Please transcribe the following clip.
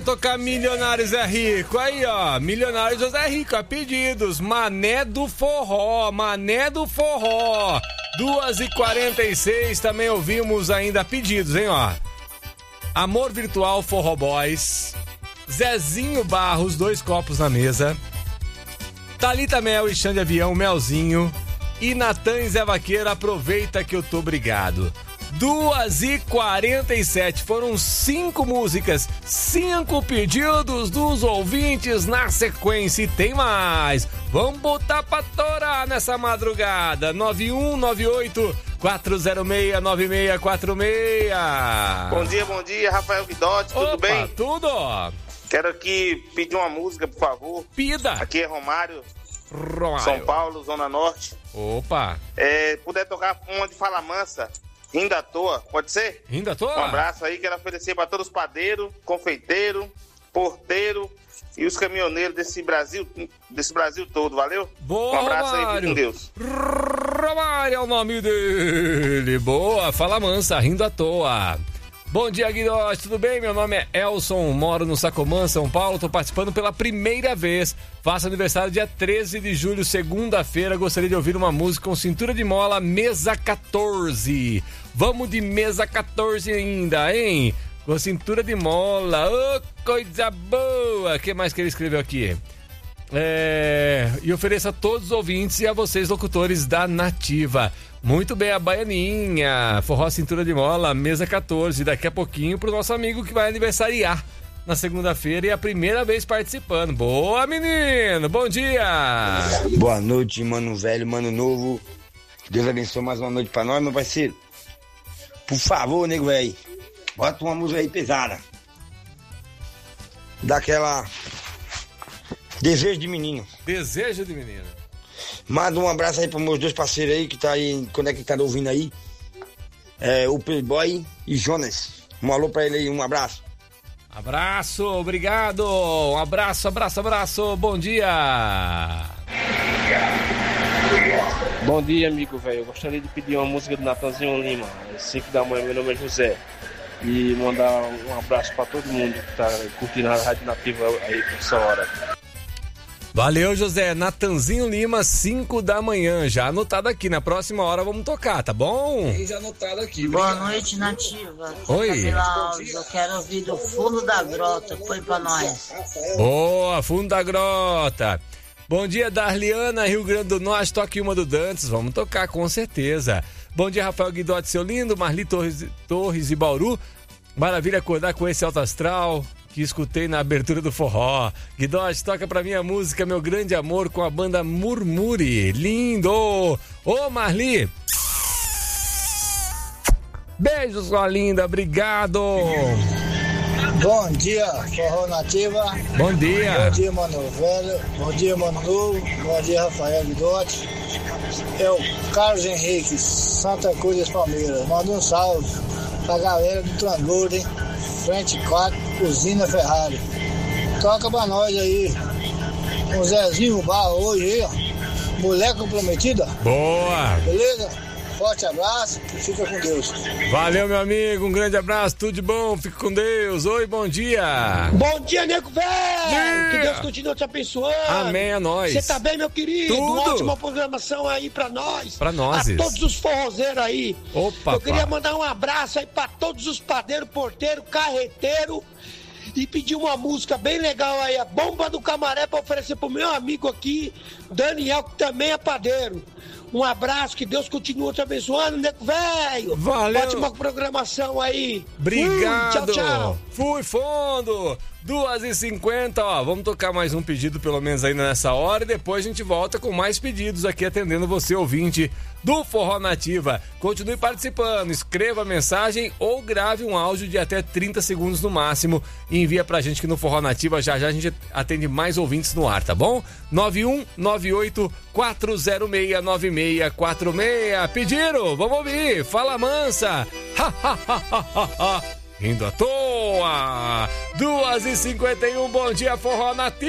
quer tocar Milionários é Rico? Aí, ó, Milionários é Rico, ó, pedidos. Mané do Forró, Mané do Forró. 2h46, também ouvimos ainda pedidos, hein, ó. Amor Virtual, Forró Boys. Zezinho Barros, 2 copos na mesa. Thalita Mel e Xande Avião, Melzinho. E Natan e Zé Vaqueiro, aproveita que eu tô brigado. 2h47, foram 5 músicas, 5 pedidos dos ouvintes na sequência e tem mais. Vamos botar pra torar nessa madrugada. 9198-406-9646. Bom dia, Rafael Guidotti, tudo bem? Tudo. Quero aqui pedir uma música, por favor. Pida. Aqui é Romário. São Paulo, Zona Norte. Opa. Puder tocar uma de Fala Mansa, Rindo à Toa, pode ser? Rindo à Toa? Um abraço aí, quero oferecer para todos os padeiros, confeiteiros, porteiros e os caminhoneiros desse Brasil todo, valeu? Boa, um abraço Romário. aí, fique com Deus. Romário é o nome dele. Boa, Fala Mansa, Rindo à Toa. Bom dia, Guidotti, tudo bem? Meu nome é Elson, moro no Sacomã, São Paulo, tô participando pela primeira vez. Faço aniversário dia 13 de julho, segunda-feira. Gostaria de ouvir uma música com Cintura de Mola, Mesa 14. Vamos de Mesa 14 ainda, hein? Com Cintura de Mola, coisa boa. O que mais que ele escreveu aqui? E ofereço a todos os ouvintes e a vocês, locutores da Nativa. Muito bem, a Baianinha, Forró Cintura de Mola, Mesa 14. Daqui a pouquinho pro nosso amigo que vai aniversariar na segunda-feira e é a primeira vez participando. Boa, menino, bom dia. Boa noite, mano velho, mano novo. Deus abençoe mais uma noite pra nós, meu parceiro. Por favor, nego velho, bota uma música aí pesada. Daquela Desejo de Menino. Desejo de Menino. Manda um abraço aí pros meus 2 parceiros aí que tá aí, conectado ouvindo aí. O Playboy e Jonas. Um alô pra ele aí, um abraço. Abraço, obrigado. Um abraço. Bom dia. Bom dia, amigo velho. Eu gostaria de pedir uma música do Natanzinho Lima, às 5 da manhã. Meu nome é José. E mandar um abraço pra todo mundo que tá curtindo a Rádio Nativa aí por essa hora. Valeu, José. Natanzinho Lima, 5 da manhã. Já anotado aqui. Na próxima hora vamos tocar, tá bom? Já anotado aqui. Boa noite, Nativa. Oi. Eu quero ouvir do Fundo da Grota. Põe pra nós. Boa, Fundo da Grota. Bom dia, Darliana, Rio Grande do Norte. Toque uma do Dantes. Vamos tocar, com certeza. Bom dia, Rafael Guidotti, seu lindo. Marli Torres e Bauru. Maravilha acordar com esse alto astral que escutei na abertura do forró. Guidotti, toca pra mim a música Meu Grande Amor com a banda Murmure. Lindo! Ô, Marli! Beijo, sua linda, obrigado! Bom dia, Forró Nativa. Bom dia! Bom dia, mano velho. Bom dia, mano novo. Bom dia, Rafael Guidotti. É o Carlos Henrique, Santa Cruz das Palmeiras. Manda um salve pra galera do Transbordo, hein? Frente 4, Usina Ferrari. Toca pra nós aí. Um Zezinho Barro hoje aí, ó. Mulher comprometida. Boa! Beleza? Forte abraço e fica com Deus. Valeu, meu amigo. Um grande abraço. Tudo de bom. Fica com Deus. Oi, bom dia. Bom dia, nego velho. Que Deus continue te abençoando. Amém, é nóis. Você tá bem, meu querido? Tudo. Uma ótima programação aí pra nós. Pra nós. A todos os forrozeiros aí. Opa, eu queria mandar um abraço aí pra todos os padeiros, porteiros, carreteiros. E pedir uma música bem legal aí, a Bomba do Camaré, pra oferecer pro meu amigo aqui, Daniel, que também é padeiro. Um abraço, que Deus continue te abençoando, nego velho. Valeu. Ótima programação aí. Obrigado. Tchau. Fui fundo. 2h50, ó. Vamos tocar mais um pedido, pelo menos ainda nessa hora. E depois a gente volta com mais pedidos aqui, atendendo você, ouvinte do Forró Nativa. Continue participando. Escreva a mensagem ou grave um áudio de até 30 segundos no máximo. E envia pra gente que no Forró Nativa. Já a gente atende mais ouvintes no ar, tá bom? 9198-406-9646. Pediram? Vamos ouvir. Fala Mansa. Rindo à toa. 2h51, bom dia, Forró Nativa.